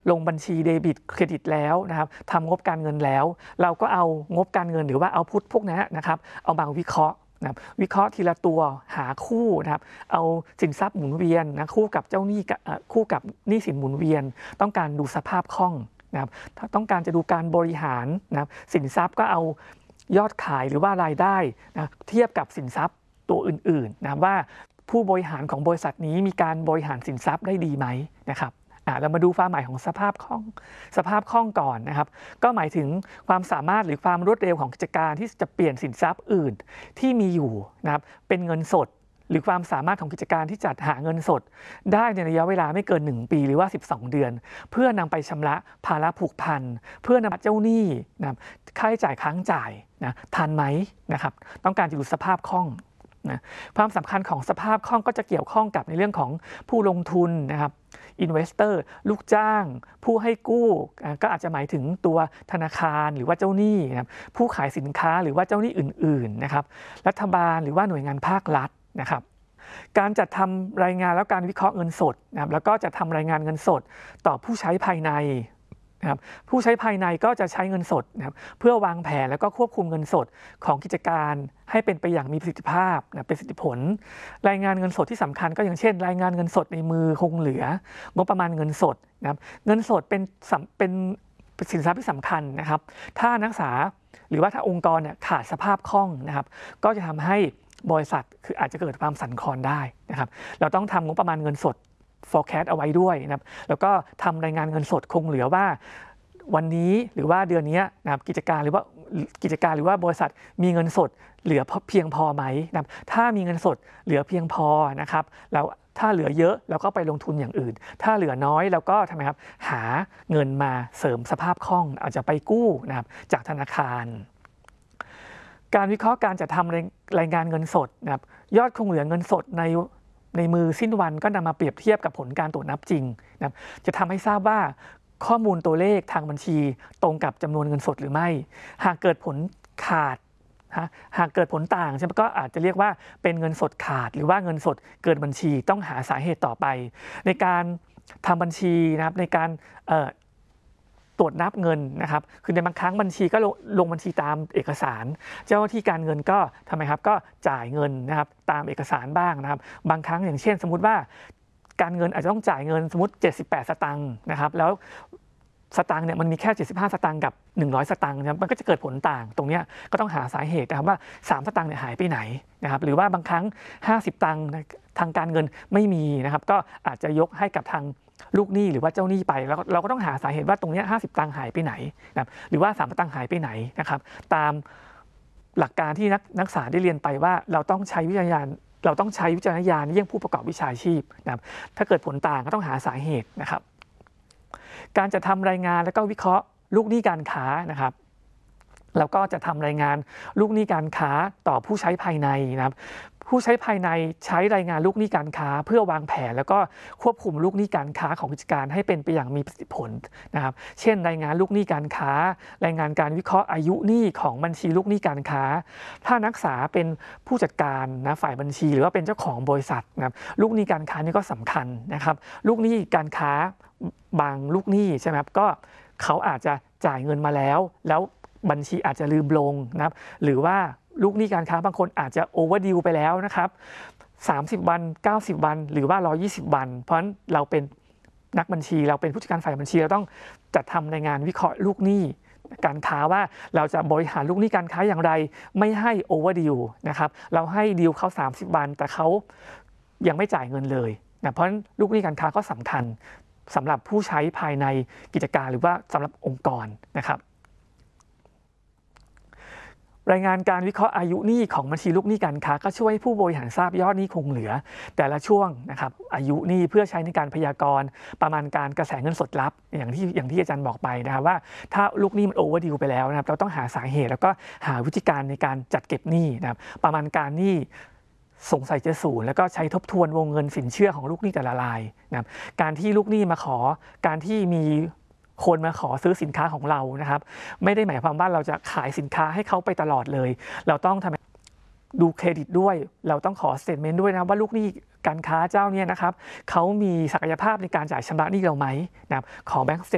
ลงบัญชีเดบิตเครดิตแล้วนะครับทำงบการเงินแล้วเราก็เอางบการเงินหรือว่าเอาพุทพวกนี้นะครับเอามาวิเคราะห์นะวิเคราะห์ทีละตัวหาคู่นะครับเอาสินทรัพย์หมุนเวียนนะคู่กับเจ้าหนี้คู่กับหนี้สินหมุนเวียนต้องการดูสภาพคล่องนะครับถ้าต้องการจะดูการบริหารนะครับสินทรัพย์ก็เอายอดขายหรือว่ารายได้นะเทียบกับสินทรัพย์ตัวอื่นๆนะว่าผู้บริหารของบริษัทนี้มีการบริหารสินทรัพย์ได้ดีไหมนะครับเรามาดูความหมายของสภาพคล่องก่อนนะครับก็หมายถึงความสามารถหรือความรวดเร็วของกิจการที่จะเปลี่ยนสินทรัพย์อื่นที่มีอยู่นะครับเป็นเงินสดหรือความสามารถของกิจการที่จัดหาเงินสดได้ในระยะเวลาไม่เกิน1 ปีหรือว่า12 เดือนเพื่อนำไปชำระภาระผูกพันเพื่อนำเจ้าหนี้นะครับค่าใช้จ่ายค้างจ่ายนะทันไหมนะครับต้องการจะดูสภาพคล่องนะความสำคัญของสภาพคล่องก็จะเกี่ยวข้องกับในเรื่องของผู้ลงทุนนะครับอินเวสเตอร์ลูกจ้างผู้ให้กู้ก็อาจจะหมายถึงตัวธนาคารหรือว่าเจ้าหนี้นะครับผู้ขายสินค้าหรือว่าเจ้าหนี้อื่นๆนะครับรัฐบาลหรือว่าหน่วยงานภาครัฐนะครับการจัดทำรายงานแล้วการวิเคราะห์เงินสดนะครับแล้วก็จะทำรายงานเงินสดต่อผู้ใช้ภายในนะครับผู้ใช้ภายในก็จะใช้เงินสดนะครับเพื่อวางแผนแล้วก็ควบคุมเงินสดของกิจการให้เป็นไปอย่างมีประสิทธิภาพนะเป็นประสิทธิผลรายงานเงินสดที่สำคัญก็อย่างเช่นรายงานเงินสดในมือคงเหลืองบประมาณเงินสดนะครับเงินสดเป็นสินทรัพย์ที่สำคัญนะครับถ้านักศึกษาหรือว่าถ้าองค์กรเนี่ยขาดสภาพคล่องนะครับก็จะทำให้บริษัทคืออาจจะเกิดความสั่นคลอนได้นะครับเราต้องทำงบประมาณเงินสด forecast เอาไว้ด้วยนะครับแล้วก็ทำรายงานเงินสดคงเหลือว่าวันนี้หรือว่าเดือนนี้นะครับกิจการหรือว่าบริษัทมีเงินสดเหลือเพียงพอไหมนะครับถ้ามีเงินสดเหลือเพียงพอนะครับแล้วถ้าเหลือเยอะเราก็ไปลงทุนอย่างอื่นถ้าเหลือน้อยเราก็ทำไมครับหาเงินมาเสริมสภาพคล่องอาจจะไปกู้นะครับจากธนาคารการวิเคราะห์การจัดทำรายงานเงินสดนะครับยอดคงเหลือเงินสดในมือสิ้นวันก็นำมาเปรียบเทียบกับผลการตรวจนับจริงนะครับจะทำให้ทราบว่าข้อมูลตัวเลขทางบัญชีตรงกับจำนวนเงินสดหรือไม่หากเกิดผลขาดหากเกิดผลต่างใช่ไหมก็อาจจะเรียกว่าเป็นเงินสดขาดหรือว่าเงินสดเกินบัญชีต้องหาสาเหตุต่อไปในการทำบัญชีนะครับในการตรวจนับเงินนะครับคือในบางครั้งบัญชีก็ลงบัญชีตามเอกสารเจ้าหน้าที่การเงินก็ทำไมครับก็จ่ายเงินนะครับตามเอกสารบ้างนะครับบางครั้งอย่างเช่นสมมุติว่าการเงินอาจจะต้องจ่ายเงินสมมติ78สตางค์นะครับแล้วสตางค์เนี่ยมันมีแค่75สตางค์กับ100สตางค์นะครับมันก็จะเกิดผลต่างตรงนี้ก็ต้องหาสาเหตุนะครับว่า3สตางค์เนี่ยหายไปไหนนะครับหรือว่าบางครั้ง50ตังค์ทางการเงินไม่มีนะครับก็อาจจะยกให้กับทางลูกหนี้หรือว่าเจ้าหนี้ไปแล้วเราก็ต้องหาสาเหตุว่าตรงนี้50ตังค์หายไปไหนนะครับหรือว่า3ตังค์หายไปไหนนะครับตามหลักการที่นักศึกษาได้เรียนไปว่าเราต้องใช้วิจารณญาณเยี่ยงผู้ประกอบวิชาชีพนะครับถ้าเกิดผลต่างก็ต้องหาสาเหตุนะครับการจะทำรายงานแล้วก็วิเคราะห์ลูกหนี้การค้านะครับแล้วก็จะทำรายงานลูกหนี้การค้าต่อผู้ใช้ภายในนะครับผู้ใช้ภายในใช้รายงานลูกหนี้การค้าเพื่อวางแผนแล้วก็ควบคุมลูกหนี้การค้าของกิจการให้เป็นไปอย่างมีประสิทธิผลนะครับเช่นรายงานลูกหนี้การค้ารายงานการวิเคราะห์อายุหนี้ของบัญชีลูกหนี้การค้าถ้านักศึกษาเป็นผู้จัดการนะฝ่ายบัญชีหรือว่าเป็นเจ้าของบริษัทนะครับลูกหนี้การค้านี่ก็สำคัญนะครับลูกหนี้การค้าบางลูกหนี้ใช่ไหมครับก็เขาอาจจะจ่ายเงินมาแล้วบัญชีอาจจะลืมลงนะครับหรือว่าลูกหนี้การค้าบางคนอาจจะโอเวอร์ดิวไปแล้วนะครับ30วัน90วันหรือว่า120วันเพราะฉะนั้นเราเป็นนักบัญชีเราเป็นผู้จัดการฝ่ายบัญชีเราต้องจัดทำรายงานวิเคราะห์ลูกหนี้การค้าว่าเราจะบริหารลูกหนี้การค้าอย่างไรไม่ให้โอเวอร์ดิวนะครับเราให้ดิวเขา30วันแต่เขายังไม่จ่ายเงินเลยนะเพราะฉะนั้นลูกหนี้การค้าก็สำคัญสำหรับผู้ใช้ภายในกิจการหรือว่าสำหรับองค์กรนะครับรายงานการวิเคราะห์อายุหนี้ของบัญชีลูกหนี้การค้าก็ช่วยให้ผู้บริหารทราบยอดหนี้คงเหลือแต่ละช่วงนะครับอายุหนี้เพื่อใช้ในการพยากรณ์ประมาณการกระแสเงินสดลับอย่างที่อาจารย์บอกไปนะครับว่าถ้าลูกหนี้มันโอเวอร์ดิวไปแล้วนะครับเราต้องหาสาเหตุแล้วก็หาวิธีการในการจัดเก็บหนี้นะครับประมาณการหนี้สงสัยจะศูนย์แล้วก็ใช้ทบทวนวงเงินสินเชื่อของลูกหนี้แต่ละรายนะครับการที่ลูกหนี้มาขอการที่มีคนมาขอซื้อสินค้าของเรานะครับไม่ได้หมายความว่าเราจะขายสินค้าให้เขาไปตลอดเลยเราต้องดูเครดิตด้วยเราต้องขอสเตทเมนต์ด้วยนะว่าลูกหนี้การค้าเจ้าเนี่ยนะครับเขามีศักยภาพในการจ่ายชำระหนี้เราไหมนะครับขอแบงก์สเต